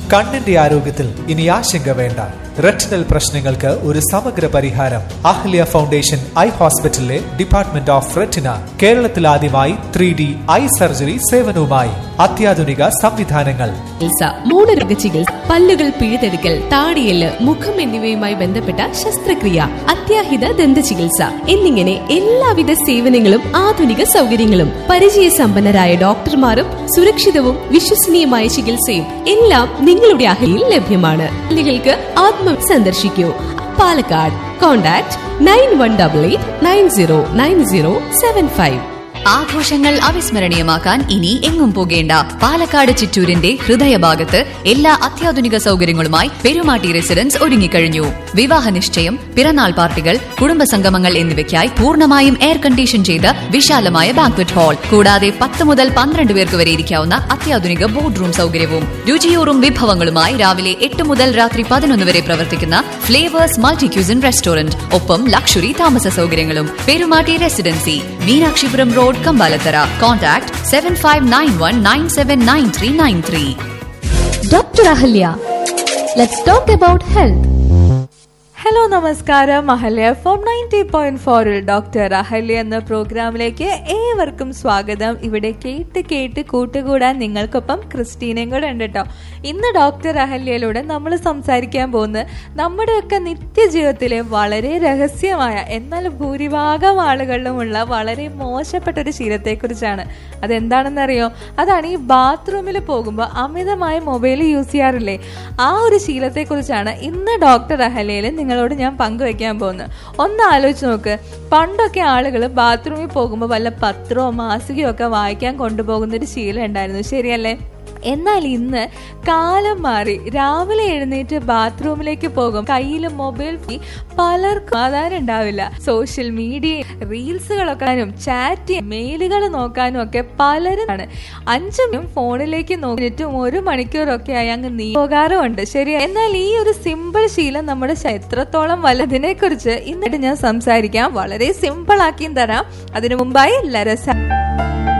കണ്ണിന്റെ ആരോഗ്യത്തിൽ ഇനി ആശങ്ക വേണ്ട. റെറ്റിനൽ പ്രശ്നങ്ങൾക്ക് ഒരു സമഗ്ര പരിഹാരം അഹ്ല്യ ഫൗണ്ടേഷൻ ഐ ഹോസ്പിറ്റലിലെ ഡിപ്പാർട്ട്മെന്റ് ഓഫ് റെറ്റിന. കേരളത്തിൽ ആദ്യമായി 3D ഐ സർജറി സേവനവുമായി അത്യാധുനിക സംവിധാനങ്ങൾ. മൂലരോഗ ചികിത്സ, പല്ലുകൾ പിഴുതെടുക്കൽ, താടിയെല്ല്, മുഖം എന്നിവയുമായി ബന്ധപ്പെട്ട ശസ്ത്രക്രിയ, അത്യാഹിത ദന്ത ചികിത്സ എന്നിങ്ങനെ എല്ലാവിധ സേവനങ്ങളും ആധുനിക സൗകര്യങ്ങളും പരിചയസമ്പന്നരായ ഡോക്ടർമാരും സുരക്ഷിതവും വിശ്വസനീയമായ ചികിത്സയും എല്ലാം നിങ്ങളുടെ അഹല്യയിൽ ലഭ്യമാണ്. നിങ്ങൾക്ക് സന്ദർശിക്കൂ. പാലക്കാട്. കോൺടാക്ട് 9188909075. ആഘോഷങ്ങൾ അവിസ്മരണീയമാക്കാൻ ഇനി എങ്ങും പോകേണ്ട. പാലക്കാട് ചിറ്റൂരിന്റെ ഹൃദയഭാഗത്ത് എല്ലാ അത്യാധുനിക സൗകര്യങ്ങളുമായി പെരുമാട്ടി റെസിഡൻസ് ഒരുങ്ങിക്കഴിഞ്ഞു. വിവാഹ നിശ്ചയം, പിറന്നാൾ പാർട്ടികൾ, കുടുംബസംഗമങ്ങൾ എന്നിവയ്ക്കായി പൂർണ്ണമായും എയർ കണ്ടീഷൻ ചെയ്ത വിശാലമായ ബാങ്ക്വറ്റ് ഹാൾ, കൂടാതെ 10 മുതൽ 12 പേർക്ക് വരെ ഇരിക്കാവുന്ന അത്യാധുനിക ബോർഡ് റൂം സൗകര്യവും. രുചിയൂറും വിഭവങ്ങളുമായി രാവിലെ 8 മുതൽ രാത്രി 11 വരെ പ്രവർത്തിക്കുന്ന ഫ്ലേവേഴ്സ് മൾട്ടി ക്യൂസിൻ റെസ്റ്റോറന്റ്, ഒപ്പം ലക്ഷറി താമസ സൗകര്യങ്ങളും. Perumatty residency, Meenakshipuram road, Kambalathara. Contact 7591979393. Doctor Ahalya, let's talk about health. Hello, നമസ്കാരം. അഹല്യ FM 90.4 ഡോക്ടർ അഹല്യ എന്ന പ്രോഗ്രാമിലേക്ക് ഏവർക്കും സ്വാഗതം. ഇവിടെ കേട്ട് കൂട്ടുകൂടാൻ നിങ്ങൾക്കൊപ്പം ക്രിസ്റ്റീനയും കൂടെ ഉണ്ട് കേട്ടോ. ഇന്ന് ഡോക്ടർ അഹല്യയിലൂടെ നമ്മൾ സംസാരിക്കാൻ പോകുന്നത് നമ്മുടെയൊക്കെ നിത്യജീവിതത്തിലെ വളരെ രഹസ്യമായ എന്നാൽ ഭൂരിഭാഗം ആളുകളിലുമുള്ള വളരെ മോശപ്പെട്ട ഒരു ശീലത്തെക്കുറിച്ചാണ്. അതെന്താണെന്നറിയോ? അതാണ് ഈ ബാത്റൂമിൽ പോകുമ്പോൾ അമിതമായ മൊബൈൽ യൂസ് ചെയ്യാറില്ലേ, ആ ഒരു ശീലത്തെക്കുറിച്ചാണ് ഇന്ന് ഡോക്ടർ അഹല്യയിൽ നിങ്ങളോട് ഞാൻ പങ്കുവെക്കാൻ പോകുന്നത്. ഒന്ന് ആലോചിച്ച് നോക്ക്. പണ്ടൊക്കെ ആളുകൾ ബാത്റൂമിൽ പോകുമ്പോൾ വല്ല പത്രമോ മാസികയോ ഒക്കെ വായിക്കാൻ കൊണ്ടുപോകുന്നൊരു ശീലം ഉണ്ടായിരുന്നു, ശരിയല്ലേ? എന്നാൽ ഇന്ന് കാലം മാറി. രാവിലെ എഴുന്നേറ്റ് ബാത്റൂമിലേക്ക് പോകും, കയ്യിൽ മൊബൈൽ. പലർക്കും ആധാരം ഉണ്ടാവില്ല. സോഷ്യൽ മീഡിയ റീൽസുകളൊക്കെ ചാറ്റ് മെയിലുകൾ നോക്കാനും ഒക്കെ പലരും 5 മിനിറ്റും ഫോണിലേക്ക് നോക്കിയിട്ടും 1 മണിക്കൂറൊക്കെ ആയി അങ്ങ് പോകാറുമുണ്ട്, ശരി. എന്നാൽ ഈ ഒരു സിമ്പിൾ ശീലം നമ്മുടെ എത്രത്തോളം വലുതിനെ കുറിച്ച് ഇന്നിട്ട് ഞാൻ സംസാരിക്കാം. വളരെ സിമ്പിൾ ആക്കിയും തരാം. അതിനു മുമ്പായി ലരസ